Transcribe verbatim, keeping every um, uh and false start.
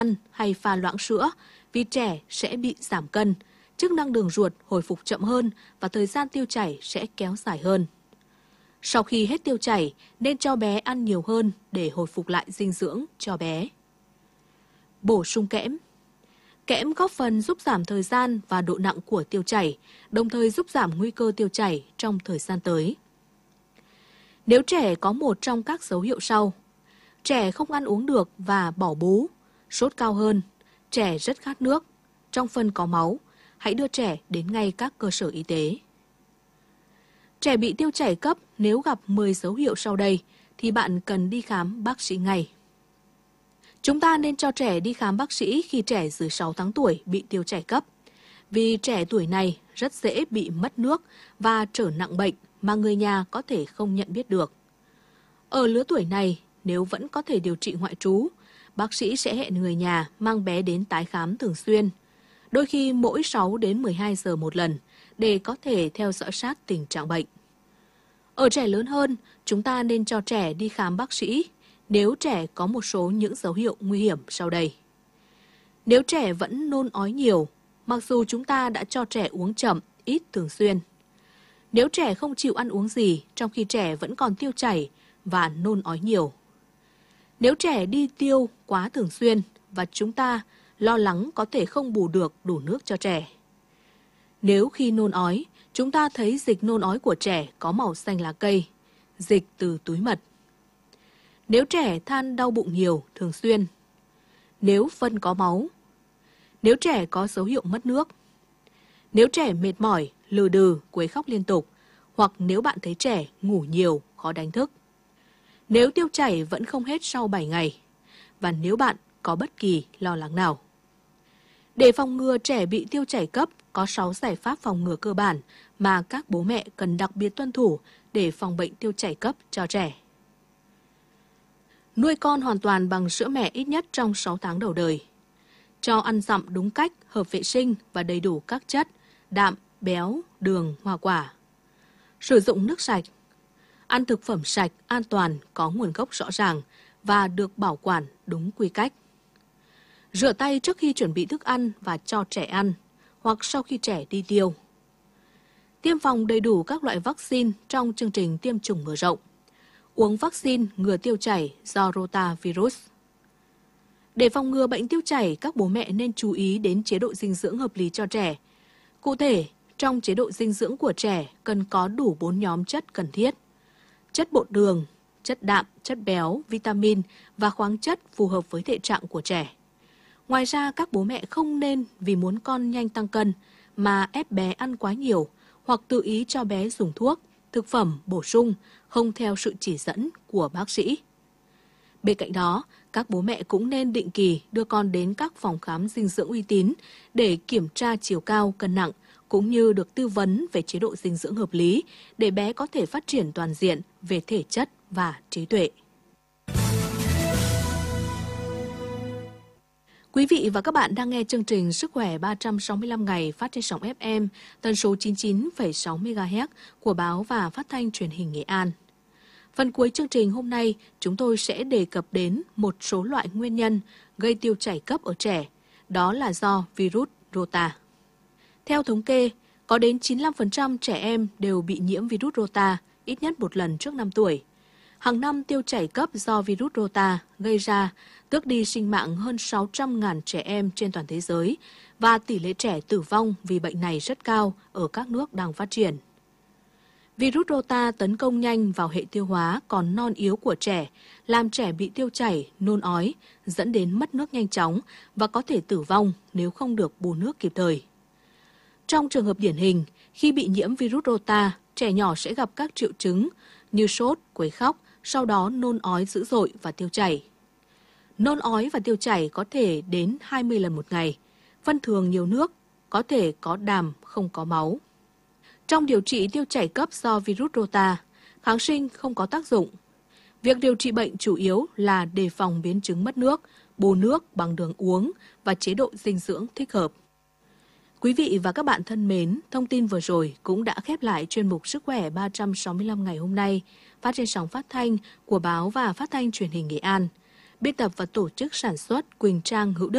ăn hay pha loãng sữa vì trẻ sẽ bị giảm cân, chức năng đường ruột hồi phục chậm hơn và thời gian tiêu chảy sẽ kéo dài hơn. Sau khi hết tiêu chảy, nên cho bé ăn nhiều hơn để hồi phục lại dinh dưỡng cho bé. Bổ sung kẽm. Kẽm góp phần giúp giảm thời gian và độ nặng của tiêu chảy, đồng thời giúp giảm nguy cơ tiêu chảy trong thời gian tới. Nếu trẻ có một trong các dấu hiệu sau: trẻ không ăn uống được và bỏ bú, sốt cao hơn, trẻ rất khát nước, trong phân có máu, hãy đưa trẻ đến ngay các cơ sở y tế. Trẻ bị tiêu chảy cấp nếu gặp mười dấu hiệu sau đây thì bạn cần đi khám bác sĩ ngay. Chúng ta nên cho trẻ đi khám bác sĩ khi trẻ dưới sáu tháng tuổi bị tiêu chảy cấp, vì trẻ tuổi này rất dễ bị mất nước và trở nặng bệnh mà người nhà có thể không nhận biết được. Ở lứa tuổi này, nếu vẫn có thể điều trị ngoại trú, bác sĩ sẽ hẹn người nhà mang bé đến tái khám thường xuyên, đôi khi mỗi sáu đến mười hai giờ một lần, để có thể theo dõi sát tình trạng bệnh. Ở trẻ lớn hơn, chúng ta nên cho trẻ đi khám bác sĩ nếu trẻ có một số những dấu hiệu nguy hiểm sau đây. Nếu trẻ vẫn nôn ói nhiều, mặc dù chúng ta đã cho trẻ uống chậm, ít thường xuyên. Nếu trẻ không chịu ăn uống gì trong khi trẻ vẫn còn tiêu chảy và nôn ói nhiều. Nếu trẻ đi tiêu quá thường xuyên và chúng ta lo lắng có thể không bù được đủ nước cho trẻ. Nếu khi nôn ói, chúng ta thấy dịch nôn ói của trẻ có màu xanh lá cây, dịch từ túi mật. Nếu trẻ than đau bụng nhiều, thường xuyên. Nếu phân có máu. Nếu trẻ có dấu hiệu mất nước. Nếu trẻ mệt mỏi, lừ đừ, quấy khóc liên tục. Hoặc nếu bạn thấy trẻ ngủ nhiều, khó đánh thức. Nếu tiêu chảy vẫn không hết sau bảy ngày. Và nếu bạn có bất kỳ lo lắng nào. Để phòng ngừa trẻ bị tiêu chảy cấp, có sáu giải pháp phòng ngừa cơ bản mà các bố mẹ cần đặc biệt tuân thủ để phòng bệnh tiêu chảy cấp cho trẻ. Nuôi con hoàn toàn bằng sữa mẹ ít nhất trong sáu tháng đầu đời. Cho ăn dặm đúng cách, hợp vệ sinh và đầy đủ các chất, đạm, béo, đường, hoa quả. Sử dụng nước sạch. Ăn thực phẩm sạch, an toàn, có nguồn gốc rõ ràng và được bảo quản đúng quy cách. Rửa tay trước khi chuẩn bị thức ăn và cho trẻ ăn, hoặc sau khi trẻ đi tiêu. Tiêm phòng đầy đủ các loại vaccine trong chương trình tiêm chủng mở rộng. Uống vaccine ngừa tiêu chảy do rotavirus. Để phòng ngừa bệnh tiêu chảy, các bố mẹ nên chú ý đến chế độ dinh dưỡng hợp lý cho trẻ. Cụ thể, trong chế độ dinh dưỡng của trẻ cần có đủ bốn nhóm chất cần thiết: chất bột đường, chất đạm, chất béo, vitamin và khoáng chất phù hợp với thể trạng của trẻ. Ngoài ra, các bố mẹ không nên vì muốn con nhanh tăng cân mà ép bé ăn quá nhiều hoặc tự ý cho bé dùng thuốc, thực phẩm bổ sung không theo sự chỉ dẫn của bác sĩ. Bên cạnh đó, các bố mẹ cũng nên định kỳ đưa con đến các phòng khám dinh dưỡng uy tín để kiểm tra chiều cao, cân nặng, cũng như được tư vấn về chế độ dinh dưỡng hợp lý để bé có thể phát triển toàn diện về thể chất và trí tuệ. Quý vị và các bạn đang nghe chương trình Sức khỏe ba trăm sáu mươi lăm ngày phát trên sóng ép em tần số chín mươi chín phẩy sáu mê ga héc của Báo và Phát thanh Truyền hình Nghệ An. Phần cuối chương trình hôm nay, chúng tôi sẽ đề cập đến một số loại nguyên nhân gây tiêu chảy cấp ở trẻ, đó là do virus Rota. Theo thống kê, có đến chín mươi lăm phần trăm trẻ em đều bị nhiễm virus Rota ít nhất một lần trước năm tuổi. Hàng năm tiêu chảy cấp do virus Rota gây ra tước đi sinh mạng hơn sáu trăm nghìn trẻ em trên toàn thế giới và tỷ lệ trẻ tử vong vì bệnh này rất cao ở các nước đang phát triển. Virus Rota tấn công nhanh vào hệ tiêu hóa còn non yếu của trẻ, làm trẻ bị tiêu chảy, nôn ói, dẫn đến mất nước nhanh chóng và có thể tử vong nếu không được bù nước kịp thời. Trong trường hợp điển hình, khi bị nhiễm virus Rota, trẻ nhỏ sẽ gặp các triệu chứng như sốt, quấy khóc, sau đó nôn ói dữ dội và tiêu chảy. Nôn ói và tiêu chảy có thể đến hai mươi lần một ngày, phân thường nhiều nước, có thể có đàm không có máu. Trong điều trị tiêu chảy cấp do virus Rota, kháng sinh không có tác dụng. Việc điều trị bệnh chủ yếu là đề phòng biến chứng mất nước, bù nước bằng đường uống và chế độ dinh dưỡng thích hợp. Quý vị và các bạn thân mến, thông tin vừa rồi cũng đã khép lại chuyên mục Sức khỏe ba trăm sáu mươi lăm ngày hôm nay, phát trên sóng phát thanh của Báo và Phát thanh Truyền hình Nghệ An. Biên tập và tổ chức sản xuất Quỳnh Trang Hữu Đức.